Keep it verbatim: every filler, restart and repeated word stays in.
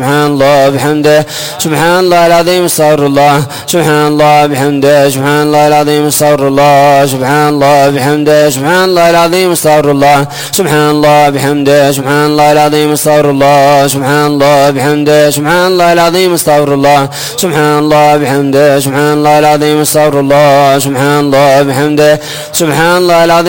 سبحان الله بحمده سبحان الله العظيم استغفر الله سبحان الله بحمده سبحان الله العظيم استغفر الله سبحان الله بحمده سبحان الله العظيم استغفر الله سبحان الله بحمده سبحان الله العظيم استغفر الله سبحان الله بحمده سبحان الله العظيم استغفر الله سبحان الله بحمده سبحان الله العظيم استغفر الله سبحان الله بحمده سبحان الله العظيم